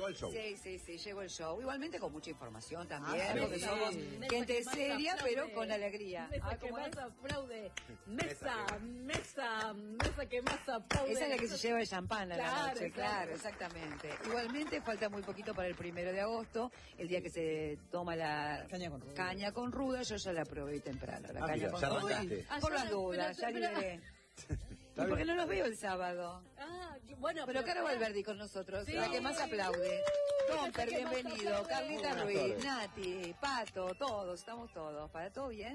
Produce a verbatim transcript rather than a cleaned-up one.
el show. Sí, sí, sí, llegó el show. Igualmente con mucha información también, Ah, sí. porque somos Mesa gente que más seria, aplaude. pero con alegría. Mesa Ah, que ¿cómo más es? aplaude. Mesa Mesa, mesa, mesa que más aplaude. Esa es la que se lleva el champán a la Claro, noche, exacto. claro, exactamente. Igualmente falta muy poquito para el primero de agosto, el día que se toma la Caña con ruda. caña con ruda. Yo ya la probé temprano, la Ah, caña mira, con ya ruda. arrancaste. Ah, Por ya las la- dudas, ya pero- pero- liberé. Está ¿Y por qué bien. no los veo el sábado? Ah, yo- bueno, Pero Caro Valverdi con nosotros, Sí. la que más aplaude. Tomper, La que más bienvenido. aplaude. Carlita Buenas Ruiz, tardes. Nati, Pato, todos, estamos todos. ¿Para todo bien?